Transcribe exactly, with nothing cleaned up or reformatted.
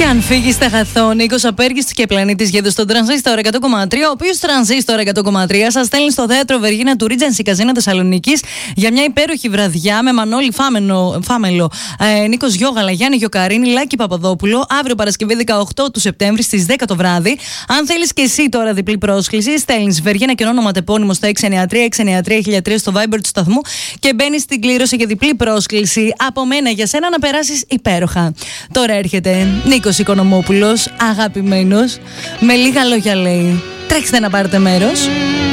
αν φύγει θα χαθώ. Νίκος Απέργης και Πλανήτης Γέδος στον Τρανζίστορ εκατό κόμμα τρία, ο οποίος Τρανζίστορ εκατό κόμμα τρία σας στέλνει στο θέατρο Βεργίνα του Regency Casino Θεσσαλονίκης για μια υπέροχη βραδιά με Μανώλη Φάμενο, Φάμελο, ε, Νίκος Γιώγαλα, Γιάννη Γιοκαρίνη, Λάκη Παπαδόπουλο, αύριο Παρασκευή δεκαοκτώ του Σεπτέμβρη στις δέκα το βράδυ. Αν θέλεις και εσύ τώρα διπλή πρόσκληση, στέλνεις Βεργίνα και όνομα τεπώνυμο στο έξι εννιά τρία έξι εννιά τρία χίλια τρία στο Viber του σταθμού και μπαίνεις στην κλήρωση για διπλή πρόσκληση από μένα για σένα να περάσεις υπέροχα. Τώρα έρχεται Νίκος Οικονομόπουλος, αγαπημένος, με λίγα λόγια λέει. Τρέξτε να πάρετε μέρος.